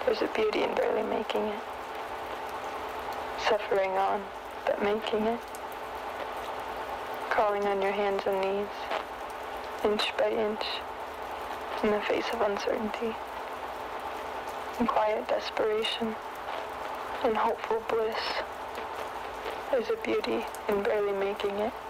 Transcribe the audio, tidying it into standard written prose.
There's a beauty in barely making it. Suffering on, but making it. Crawling on your hands and knees, inch by inch, in the face of uncertainty. In quiet desperation, in hopeful bliss. There's a beauty in barely making it.